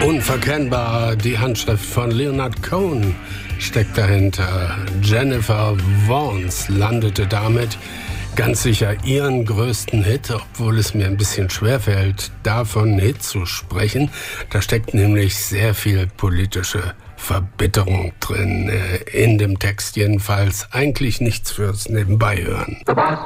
Unverkennbar, die Handschrift von Leonard Cohen steckt dahinter. Jennifer Warnes landete damit ganz sicher ihren größten Hit, obwohl es mir ein bisschen schwerfällt, davon Hit zu sprechen. Da steckt nämlich sehr viel politische Verbitterung drin, in dem Text jedenfalls. Eigentlich nichts fürs Nebenbeihören. The boss